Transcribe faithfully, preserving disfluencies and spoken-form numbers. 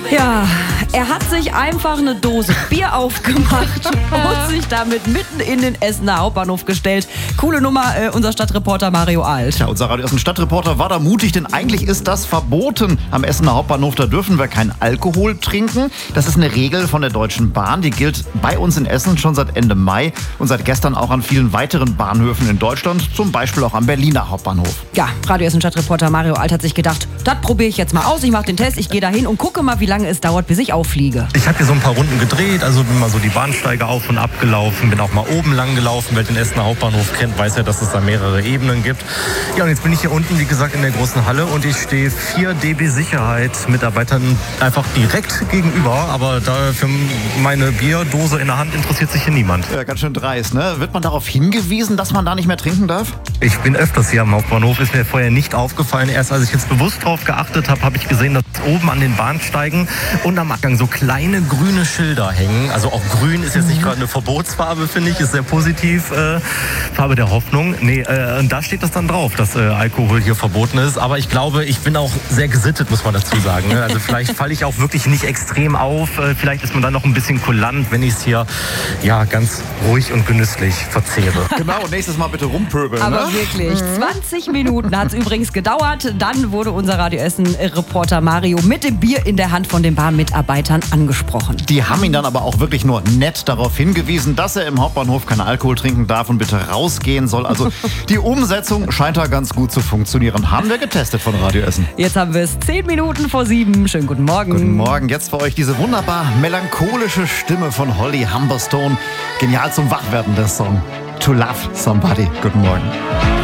Ja, er hat sich einfach eine Dose Bier aufgemacht und sich damit mitten in den Essener Hauptbahnhof gestellt. Coole Nummer, äh, unser Stadtreporter Mario Alt. Ja, unser Radio Essen Stadtreporter war da mutig, denn eigentlich ist das verboten am Essener Hauptbahnhof. Da dürfen wir keinen Alkohol trinken. Das ist eine Regel von der Deutschen Bahn. Die gilt bei uns in Essen schon seit Ende Mai und seit gestern auch an vielen weiteren Bahnhöfen in Deutschland, zum Beispiel auch am Berliner Hauptbahnhof. Ja, Radio Essen Stadtreporter Mario Alt hat sich gedacht, das probiere ich jetzt mal aus. Ich mache den Test, ich gehe da hin und gucke mal, wie lange es dauert, bis ich auffliege. Ich habe hier so ein paar Runden gedreht, also bin mal so die Bahnsteige auf und ab gelaufen, bin auch mal oben lang gelaufen. Wer den Essener Hauptbahnhof kennt, weiß ja, dass es da mehrere Ebenen gibt. Ja, und jetzt bin ich hier unten, wie gesagt, in der großen Halle und ich stehe vier D B Sicherheit Mitarbeitern einfach direkt gegenüber. Aber da für meine Bierdose in der Hand interessiert sich hier niemand. Ja, ganz schön dreist, ne? Wird man darauf hingewiesen, dass man da nicht mehr trinken darf? Ich bin öfters hier am Hauptbahnhof, ist mir vorher nicht aufgefallen. Erst als ich jetzt bewusst drauf geachtet habe, habe ich gesehen, dass oben an den Bahnsteigen und am Abgang so kleine grüne Schilder hängen. Also auch grün ist jetzt nicht gerade eine Verbotsfarbe, finde ich, ist sehr positiv. Äh, Farbe der Hoffnung. Nee, äh, und da steht das dann drauf, dass äh, Alkohol hier verboten ist. Aber ich glaube, ich bin auch sehr gesittet, muss man dazu sagen. Ne? Also vielleicht falle ich auch wirklich nicht extrem auf. Äh, vielleicht ist man dann noch ein bisschen kulant, wenn ich es hier ja ganz ruhig und genüsslich verzehre. Genau, nächstes Mal bitte rumpöbeln. Aber ne? wirklich, zwanzig Minuten hat es übrigens gedauert. Dann wurde unser Radio Essen-Reporter Mario mit dem Bier in der Hand von den Bahnmitarbeitern angesprochen. Die haben ihn dann aber auch wirklich nur nett darauf hingewiesen, dass er im Hauptbahnhof keinen Alkohol trinken darf und bitte rausgehen soll. Also die Umsetzung scheint da ganz gut zu funktionieren. Haben wir getestet von Radio Essen. Jetzt haben wir es zehn Minuten vor sieben. Schönen guten Morgen. Guten Morgen. Jetzt für euch diese wunderbar melancholische Stimme von Holly Humberstone. Genial zum Wachwerden der Song To Love Somebody. Guten Morgen.